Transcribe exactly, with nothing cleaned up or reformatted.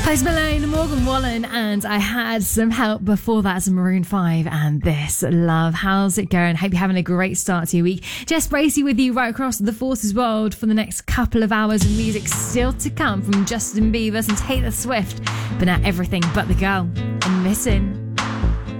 Post Malone, Morgan Wallen, and I had some help before that as Maroon five and this Love. How's it going? Hope you're having a great start to your week. Jess Bracey with you right across the Forces world for the next couple of hours of music still to come from Justin Bieber and Taylor Swift. But now everything but the girl and Missing.